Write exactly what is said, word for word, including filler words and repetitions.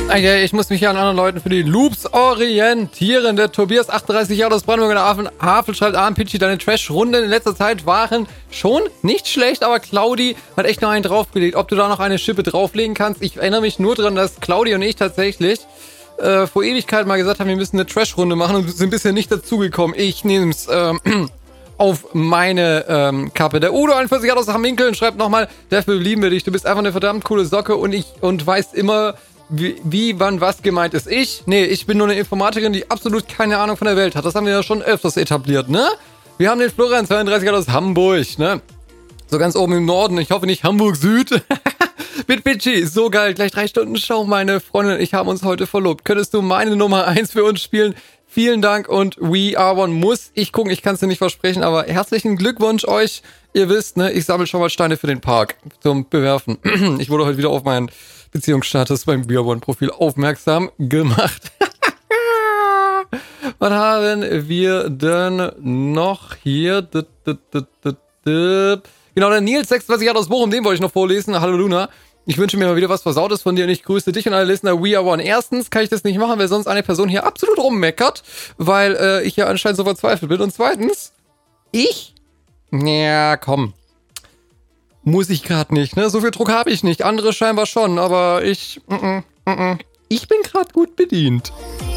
Okay, ich muss mich hier an anderen Leuten für die Loops orientieren. Der Tobias, achtunddreißig Jahre aus Brandenburg in der Hafen, Havel schreibt, Arm Pitchy, deine Trash-Runden in letzter Zeit waren schon nicht schlecht, aber Claudi hat echt noch einen draufgelegt. Ob du da noch eine Schippe drauflegen kannst? Ich erinnere mich nur daran, dass Claudi und ich tatsächlich äh, vor Ewigkeit mal gesagt haben, wir müssen eine Trash-Runde machen und sind bisher nicht dazugekommen. Ich nehme es ähm, auf meine ähm, Kappe. Der Udo, einundvierzig Jahre aus Hamminkeln, schreibt nochmal, dafür lieben wir dich. Du bist einfach eine verdammt coole Socke und ich und weißt immer, Wie, wie, wann, was gemeint ist. Ich? Nee, ich bin nur eine Informatikerin, die absolut keine Ahnung von der Welt hat. Das haben wir ja schon öfters etabliert, ne? Wir haben den Florian, zweiunddreißig Jahre aus Hamburg, ne? So ganz oben im Norden. Ich hoffe nicht Hamburg Süd. Mit Pitchy, so geil. Gleich drei Stunden Show, meine Freundin und ich haben uns heute verlobt. Könntest du meine Nummer eins für uns spielen? Vielen Dank und We Are One muss ich gucken. Ich kann es dir nicht versprechen, aber herzlichen Glückwunsch euch. Ihr wisst, ne? Ich sammle schon mal Steine für den Park zum Bewerfen. Ich wurde heute wieder auf meinen Beziehungsstatus beim We Are One Profil aufmerksam gemacht. Was haben wir denn noch hier? Genau, der Nils, sechsundzwanzig Jahre aus Bochum, den wollte ich noch vorlesen. Hallo Luna. Ich wünsche mir mal wieder was Versautes von dir und ich grüße dich und alle Listener We Are One. Erstens kann ich das nicht machen, weil sonst eine Person hier absolut rummeckert, weil äh, ich ja anscheinend so verzweifelt bin. Und zweitens, ich? Ja, komm. Muss ich gerade nicht, ne? So viel Druck habe ich nicht. Andere scheinbar schon, aber ich... Mm -mm, mm -mm. Ich bin gerade gut bedient.